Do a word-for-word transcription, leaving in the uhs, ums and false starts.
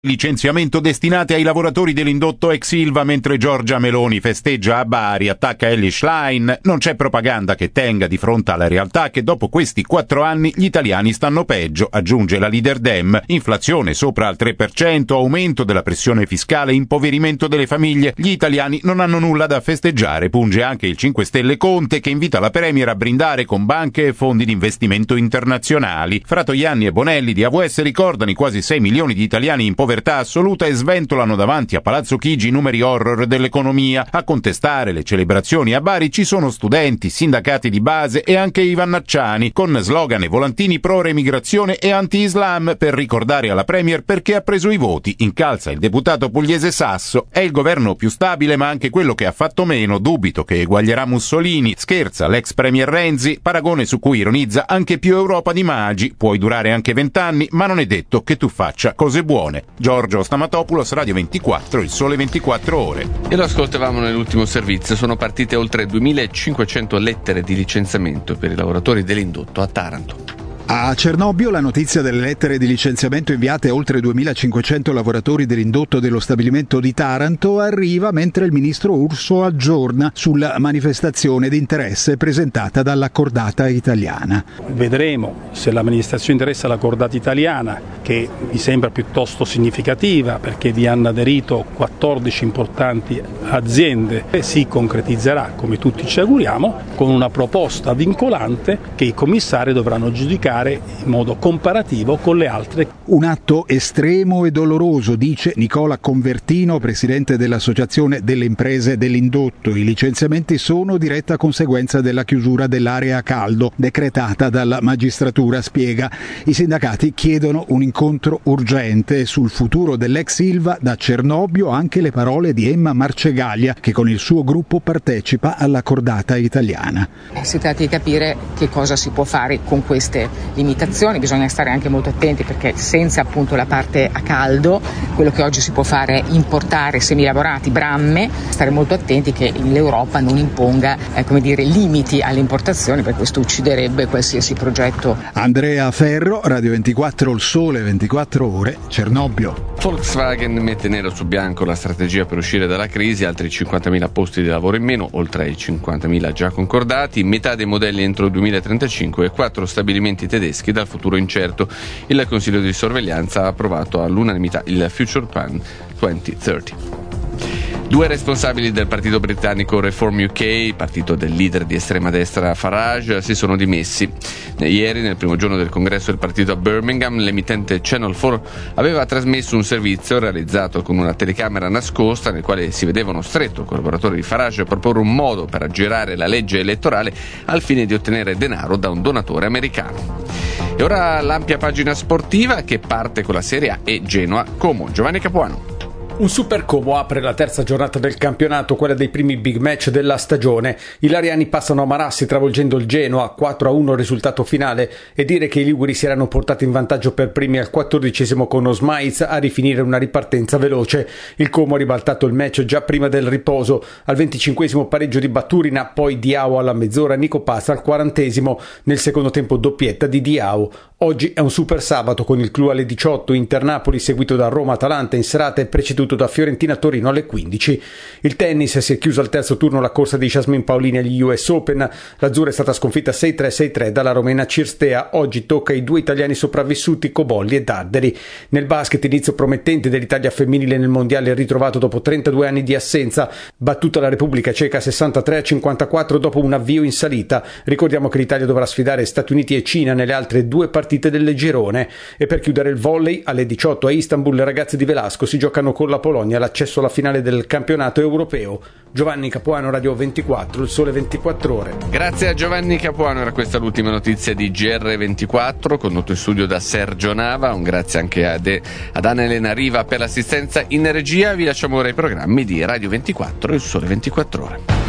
Licenziamento destinate ai lavoratori dell'indotto ex Ilva mentre Giorgia Meloni festeggia a Bari, attacca Elly Schlein. Non c'è propaganda che tenga di fronte alla realtà che dopo questi quattro anni gli italiani stanno peggio, aggiunge la leader Dem. Inflazione sopra al tre per cento, aumento della pressione fiscale, impoverimento delle famiglie. Gli italiani non hanno nulla da festeggiare, punge anche il cinque Stelle Conte che invita la Premier a brindare con banche e fondi di investimento internazionali. Fratoianni e Bonelli di A V S ricordano i quasi sei milioni di italiani in povertà assoluta e sventolano davanti a Palazzo Chigi i numeri horror dell'economia. A contestare le celebrazioni a Bari ci sono studenti, sindacati di base e anche i vannacciani, con slogan e volantini pro-remigrazione e anti-islam per ricordare alla Premier perché ha preso i voti. Incalza il deputato pugliese Sasso. È il governo più stabile ma anche quello che ha fatto meno, dubito che eguaglierà Mussolini. Scherza l'ex Premier Renzi, paragone su cui ironizza anche più Europa di Magi. Puoi durare anche vent'anni ma non è detto che tu faccia cose buone. Giorgio Stamatopoulos, Radio ventiquattro, il Sole ventiquattro Ore. E lo ascoltavamo nell'ultimo servizio. Sono partite oltre duemilacinquecento lettere di licenziamento per i lavoratori dell'indotto a Taranto. A Cernobbio la notizia delle lettere di licenziamento inviate a oltre duemilacinquecento lavoratori dell'indotto dello stabilimento di Taranto arriva mentre il ministro Urso aggiorna sulla manifestazione di interesse presentata dalla cordata italiana. Vedremo se la manifestazione interessa la cordata italiana, che mi sembra piuttosto significativa perché vi hanno aderito quattordici importanti aziende, e si concretizzerà, come tutti ci auguriamo, con una proposta vincolante che i commissari dovranno giudicare in modo comparativo con le altre. Un atto estremo e doloroso, dice Nicola Convertino, presidente dell'Associazione delle Imprese dell'Indotto. I licenziamenti sono diretta conseguenza della chiusura dell'area a caldo decretata dalla magistratura, spiega. I sindacati chiedono un incontro urgente sul futuro dell'ex Ilva. Da Cernobbio anche le parole di Emma Marcegaglia, che con il suo gruppo partecipa alla cordata italiana. Si tratta di capire che cosa si può fare con queste limitazioni, bisogna stare anche molto attenti perché senza appunto la parte a caldo, quello che oggi si può fare è importare semilavorati, bramme, stare molto attenti che l'Europa non imponga eh, come dire, limiti alle importazioni, perché questo ucciderebbe qualsiasi progetto. Andrea Ferro, Radio ventiquattro, il Sole ventiquattro Ore, Cernobbio. Volkswagen mette nero su bianco la strategia per uscire dalla crisi, altri cinquantamila posti di lavoro in meno, oltre ai cinquantamila già concordati, metà dei modelli entro il duemilatrentacinque e quattro stabilimenti tedeschi dal futuro incerto. Il Consiglio di sorveglianza ha approvato all'unanimità il Future Plan duemilatrenta. Due responsabili del partito britannico Reform U K, partito del leader di estrema destra Farage, si sono dimessi. Ieri, nel primo giorno del congresso del partito a Birmingham, l'emittente Channel quattro aveva trasmesso un servizio realizzato con una telecamera nascosta nel quale si vedeva uno stretto collaboratore di Farage proporre un modo per aggirare la legge elettorale al fine di ottenere denaro da un donatore americano. E ora l'ampia pagina sportiva che parte con la Serie A e Genoa Como. Giovanni Capuano. Un Super Como apre la terza giornata del campionato, quella dei primi big match della stagione. I lariani passano a Marassi travolgendo il Genoa, quattro a uno risultato finale, e dire che i liguri si erano portati in vantaggio per primi al quattordicesimo con Osmaiz a rifinire una ripartenza veloce. Il Como ha ribaltato il match già prima del riposo, al venticinquesimo pareggio di Baturina, poi Diao alla mezz'ora, Nico Pazza al quarantesimo, nel secondo tempo doppietta di Diao. Oggi è un super sabato con il clou alle diciotto, Inter-Napoli seguito da Roma-Atalanta in serata e preceduto da Fiorentina-Torino alle quindici. Il tennis si è chiuso al terzo turno la corsa di Jasmine Paolini agli U S Open. L'azzurra è stata sconfitta sei tre sei tre dalla romena Cirstea. Oggi tocca ai due italiani sopravvissuti Cobolli e Darderi. Nel basket inizio promettente dell'Italia femminile nel mondiale ritrovato dopo trentadue anni di assenza. Battuta la Repubblica Ceca sessantatré a cinquantaquattro dopo un avvio in salita. Ricordiamo che l'Italia dovrà sfidare Stati Uniti e Cina nelle altre due partite del girone. E per chiudere il volley, alle diciotto a Istanbul le ragazze di Velasco si giocano con la Polonia l'accesso alla finale del campionato europeo. Giovanni Capuano, Radio ventiquattro, il Sole ventiquattro Ore. Grazie a Giovanni Capuano, era questa l'ultima notizia di G R ventiquattro, condotto in studio da Sergio Nava. Un grazie anche ad, ad Anna Elena Riva per l'assistenza in regia. Vi lasciamo ora i programmi di Radio ventiquattro, il Sole ventiquattro Ore.